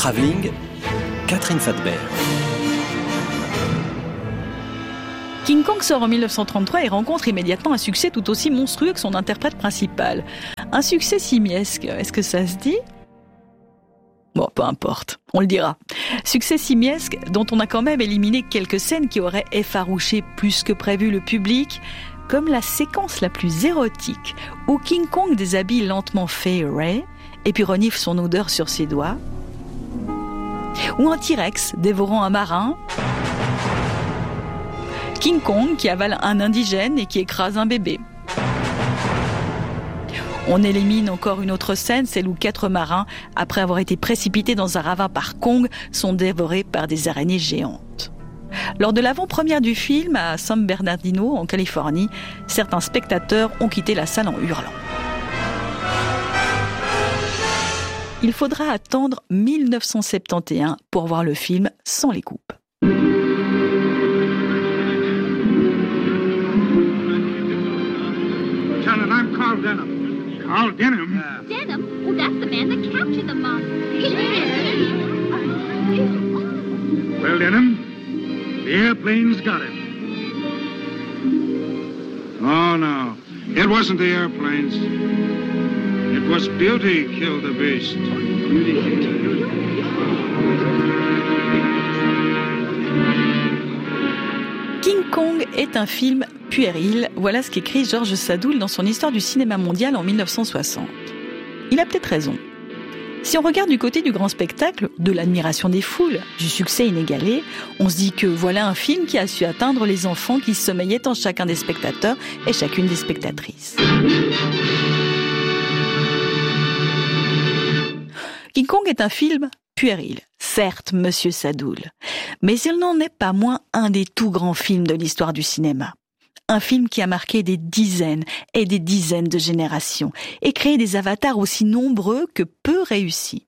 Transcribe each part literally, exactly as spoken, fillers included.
Travelling, Catherine Fatbert. King Kong sort en dix-neuf cent trente-trois et rencontre immédiatement un succès tout aussi monstrueux que son interprète principal. Un succès simiesque, est-ce que ça se dit ? Bon, peu importe, on le dira. Succès simiesque dont on a quand même éliminé quelques scènes qui auraient effarouché plus que prévu le public, comme la séquence la plus érotique où King Kong déshabille lentement Fay Wray et puis renifle son odeur sur ses doigts, ou un T-Rex dévorant un marin, King Kong qui avale un indigène et qui écrase un bébé. On élimine encore une autre scène, celle où quatre marins, après avoir été précipités dans un ravin par Kong, sont dévorés par des araignées géantes. Lors de l'avant-première du film à San Bernardino, en Californie, certains spectateurs ont quitté la salle en hurlant. Il faudra attendre dix-neuf cent soixante et onze pour voir le film sans les coupes. Lieutenant, I'm Carl Denham. Carl Denham? Uh, Denham? Oh, that's the man that captured the monster. Well, Denham, the airplane's got it. Oh, no. It wasn't the airplanes. It was Beauty killed the beast. King Kong est un film puéril, voilà ce qu'écrit Georges Sadoul dans son Histoire du cinéma mondial en dix-neuf cent soixante. Il a peut-être raison. Si on regarde du côté du grand spectacle, de l'admiration des foules, du succès inégalé, on se dit que voilà un film qui a su atteindre les enfants qui sommeilleient en chacun des spectateurs et chacune des spectatrices. King Kong est un film puéril, certes, monsieur Sadoul, mais il n'en est pas moins un des tout grands films de l'histoire du cinéma. Un film qui a marqué des dizaines et des dizaines de générations et créé des avatars aussi nombreux que peu réussis.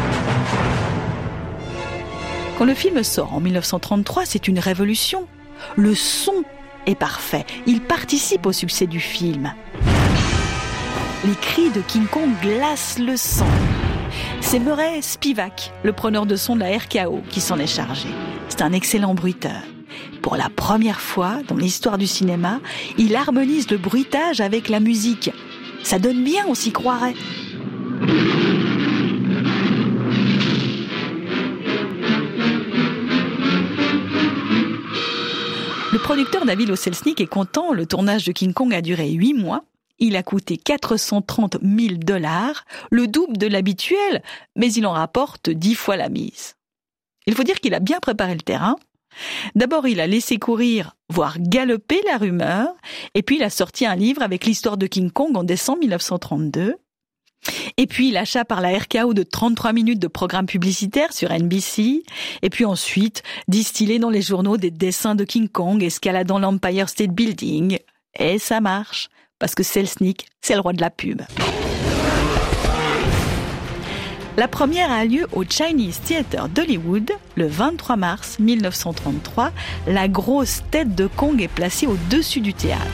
Quand le film sort en dix-neuf cent trente-trois, c'est une révolution. Le son est parfait, il participe au succès du film. Les cris de King Kong glacent le sang. C'est Murray Spivak, le preneur de son de la R K O, qui s'en est chargé. C'est un excellent bruiteur. Pour la première fois dans l'histoire du cinéma, il harmonise le bruitage avec la musique. Ça donne bien, on s'y croirait. Le producteur David O. Selznick est content, le tournage de King Kong a duré huit mois. Il a coûté quatre cent trente mille dollars, le double de l'habituel, mais il en rapporte dix fois la mise. Il faut dire qu'il a bien préparé le terrain. D'abord, il a laissé courir, voire galoper la rumeur, et puis il a sorti un livre avec l'histoire de King Kong en décembre dix-neuf cent trente-deux. Et puis l'achat par la R K O de trente-trois minutes de programme publicitaire sur N B C, et puis ensuite distiller dans les journaux des dessins de King Kong escaladant l'Empire State Building. Et ça marche, parce que Selznick, c'est le roi de la pub. La première a lieu au Chinese Theatre d'Hollywood le vingt-trois mars dix-neuf cent trente-trois. La grosse tête de Kong est placée au-dessus du théâtre.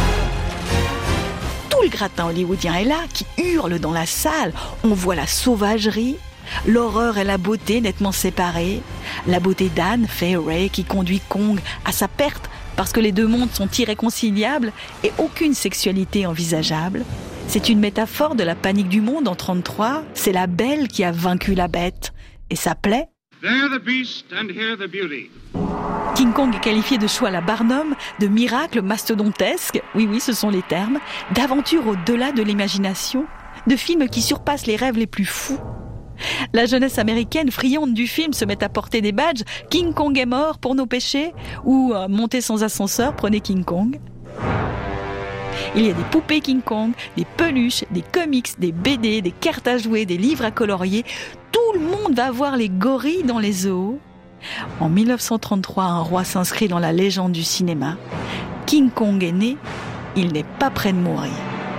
Tout le gratin hollywoodien est là, qui hurle dans la salle. On voit la sauvagerie, l'horreur et la beauté nettement séparées. La beauté d'Anne Fay Wray qui conduit Kong à sa perte parce que les deux mondes sont irréconciliables et aucune sexualité envisageable. C'est une métaphore de la panique du monde en trente-trois. C'est la belle qui a vaincu la bête. Et ça plaît. There the beast and here the beauty. King Kong est qualifié de show à la Barnum, de miracle mastodontesque, oui oui ce sont les termes, d'aventure au-delà de l'imagination, de film qui surpasse les rêves les plus fous. La jeunesse américaine friande du film se met à porter des badges « King Kong est mort pour nos péchés » ou euh, « Montez sans ascenseur, prenez King Kong ». Il y a des poupées King Kong, des peluches, des comics, des B D, des cartes à jouer, des livres à colorier. Tout le monde va voir les gorilles dans les zoos. En dix-neuf cent trente-trois, un roi s'inscrit dans la légende du cinéma. King Kong est né, il n'est pas près de mourir.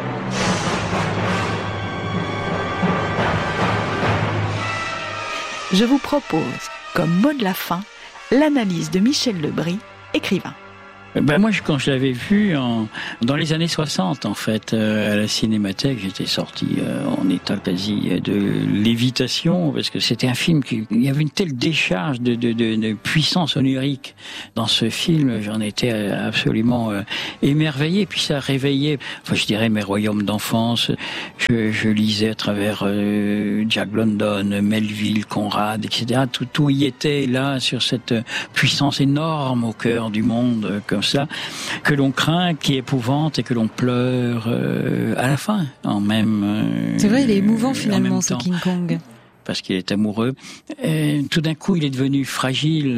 Je vous propose, comme mot de la fin, l'analyse de Michel Lebris, écrivain. Ben moi, quand je l'avais vu en, dans les années soixante, en fait, euh, à la Cinémathèque, j'étais sorti euh, en état quasi de lévitation, parce que c'était un film qui, il y avait une telle décharge de, de, de, de puissance onirique dans ce film, j'en étais absolument euh, émerveillé, puis ça réveillait, enfin je dirais mes royaumes d'enfance. Je, je lisais à travers euh, Jack London, Melville, Conrad, et cetera. Tout, tout y était là sur cette puissance énorme au cœur du monde, comme ça, que l'on craint, qui épouvante et que l'on pleure euh, à la fin, en même. Euh, C'est vrai, il est émouvant finalement, ce King Kong. Parce qu'il est amoureux. Et tout d'un coup, il est devenu fragile.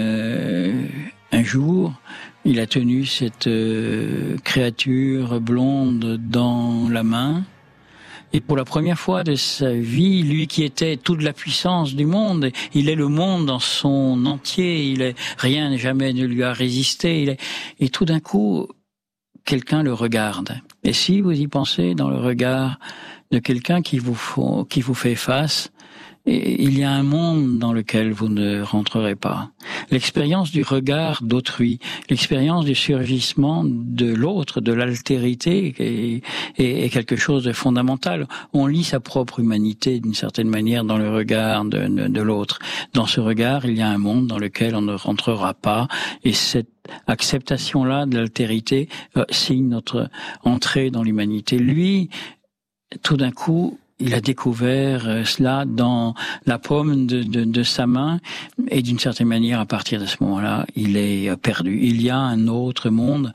Euh, un jour, il a tenu cette euh, créature blonde dans la main. Et pour la première fois de sa vie, lui qui était toute la puissance du monde, il est le monde dans son entier, il est, rien jamais ne lui a résisté, il est, et tout d'un coup, quelqu'un le regarde. Et si vous y pensez, dans le regard de quelqu'un qui vous faut, qui vous fait face, et il y a un monde dans lequel vous ne rentrerez pas. L'expérience du regard d'autrui, l'expérience du surgissement de l'autre, de l'altérité, est, est, est quelque chose de fondamental. On lit sa propre humanité d'une certaine manière dans le regard de, de, de l'autre. Dans ce regard, il y a un monde dans lequel on ne rentrera pas, et cette acceptation-là de l'altérité euh, signe notre entrée dans l'humanité. Lui, tout d'un coup, il a découvert cela dans la paume de, de, de sa main, et d'une certaine manière, à partir de ce moment-là, il est perdu. Il y a un autre monde,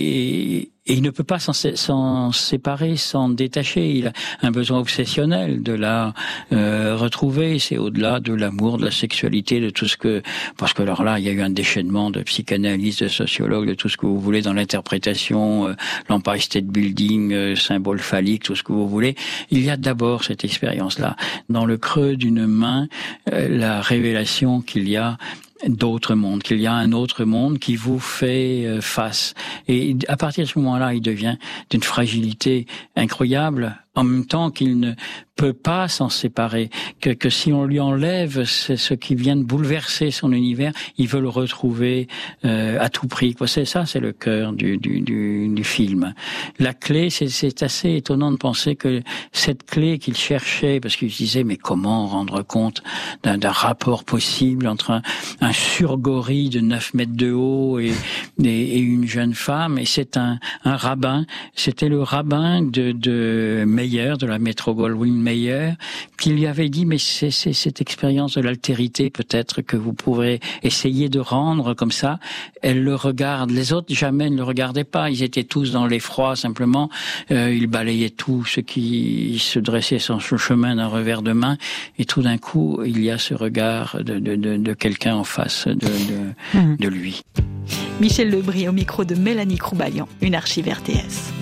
et, et il ne peut pas s'en, s'en séparer, s'en détacher. Il a un besoin obsessionnel de la euh, retrouver. C'est au-delà de l'amour, de la sexualité, de tout ce que... Parce que alors là, il y a eu un déchaînement de psychanalystes, de sociologues, de tout ce que vous voulez dans l'interprétation, euh, l'Empire State Building, euh, symbole phallique, tout ce que vous voulez. Il y a d'abord cette expérience-là. Dans le creux d'une main, euh, la révélation qu'il y a d'autres mondes, qu'il y a un autre monde qui vous fait face. Et à partir de ce moment-là, il devient d'une fragilité incroyable, en même temps qu'il ne peut pas s'en séparer, que, que si on lui enlève c'est ce qui vient de bouleverser son univers, il veut le retrouver euh, à tout prix. C'est ça, c'est le cœur du, du, du, du film. La clé, c'est, c'est assez étonnant de penser que cette clé qu'il cherchait, parce qu'il se disait, mais comment rendre compte d'un, d'un rapport possible entre un, un surgorille de neuf mètres de haut et, et, et une jeune femme, et c'est un, un rabbin, c'était le rabbin de, de Meyer, de la Metro-Goldwyn-Mayer, qui lui avait dit, mais c'est, c'est cette expérience de l'altérité peut-être que vous pourrez essayer de rendre comme ça. Elle le regarde, les autres jamais ne le regardaient pas, ils étaient tous dans l'effroi simplement, euh, ils balayaient tout ce qui se dressait sur le chemin d'un revers de main, et tout d'un coup il y a ce regard de, de, de, de quelqu'un en face de, de, mmh. de lui. Michel Lebris au micro de Mélanie Croubalian, une archive R T S.